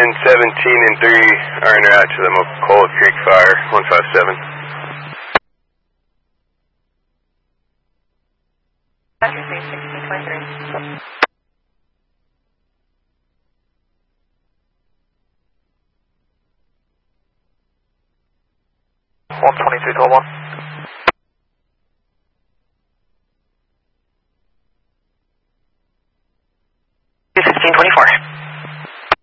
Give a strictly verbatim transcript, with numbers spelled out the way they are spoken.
seventeen and three are en route to the McCullough Creek fire, one five seven. sixteen twenty-three. one twenty-three twelve one. sixteen twenty-four.